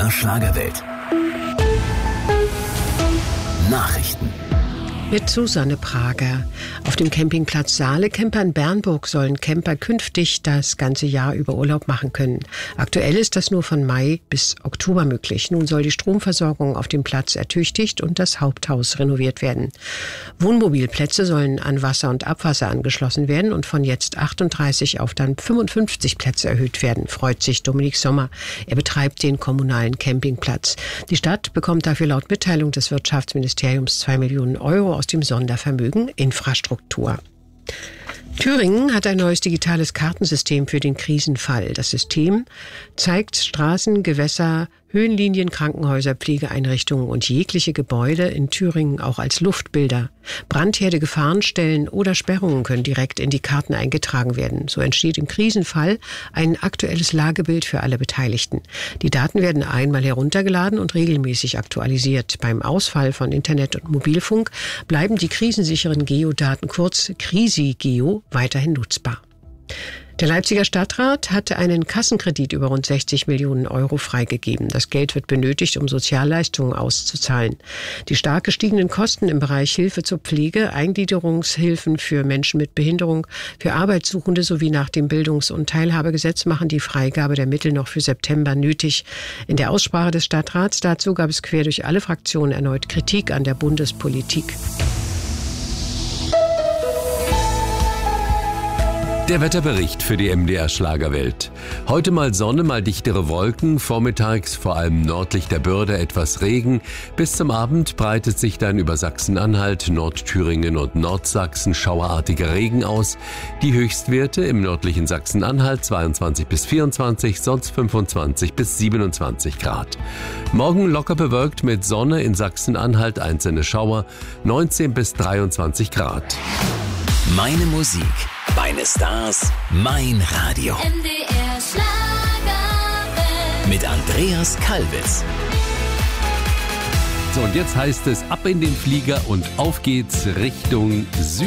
MDR Schlagerwelt. Nachrichten. Mit Susanne Prager. Auf dem Campingplatz Saale-Camper in Bernburg sollen Camper künftig das ganze Jahr über Urlaub machen können. Aktuell ist das nur von Mai bis Oktober möglich. Nun soll die Stromversorgung auf dem Platz ertüchtigt und das Haupthaus renoviert werden. Wohnmobilplätze sollen an Wasser und Abwasser angeschlossen werden und von jetzt 38 auf dann 55 Plätze erhöht werden, freut sich Dominik Sommer. Er betreibt den kommunalen Campingplatz. Die Stadt bekommt dafür laut Mitteilung des Wirtschaftsministeriums 2 Millionen Euro aus dem Sondervermögen Infrastruktur. Thüringen hat ein neues digitales Kartensystem für den Krisenfall. Das System zeigt Straßen, Gewässer, Höhenlinien, Krankenhäuser, Pflegeeinrichtungen und jegliche Gebäude in Thüringen auch als Luftbilder. Brandherde, Gefahrenstellen oder Sperrungen können direkt in die Karten eingetragen werden. So entsteht im Krisenfall ein aktuelles Lagebild für alle Beteiligten. Die Daten werden einmal heruntergeladen und regelmäßig aktualisiert. Beim Ausfall von Internet und Mobilfunk bleiben die krisensicheren Geodaten, kurz Krisigeo, weiterhin nutzbar. Der Leipziger Stadtrat hatte einen Kassenkredit über rund 60 Millionen Euro freigegeben. Das Geld wird benötigt, um Sozialleistungen auszuzahlen. Die stark gestiegenen Kosten im Bereich Hilfe zur Pflege, Eingliederungshilfen für Menschen mit Behinderung, für Arbeitssuchende sowie nach dem Bildungs- und Teilhabegesetz machen die Freigabe der Mittel noch für September nötig. In der Aussprache des Stadtrats dazu gab es quer durch alle Fraktionen erneut Kritik an der Bundespolitik. Der Wetterbericht für die MDR Schlagerwelt. Heute mal Sonne, mal dichtere Wolken, vormittags vor allem nördlich der Börde etwas Regen. Bis zum Abend breitet sich dann über Sachsen-Anhalt, Nordthüringen und Nordsachsen schauerartiger Regen aus. Die Höchstwerte im nördlichen Sachsen-Anhalt 22 bis 24, sonst 25 bis 27 Grad. Morgen locker bewölkt mit Sonne, in Sachsen-Anhalt einzelne Schauer, 19 bis 23 Grad. Meine Musik, meine Stars, mein Radio. MDR Schlagerwelt. Mit Andreas Kalbitz. So, und jetzt heißt es ab in den Flieger und auf geht's Richtung Süden.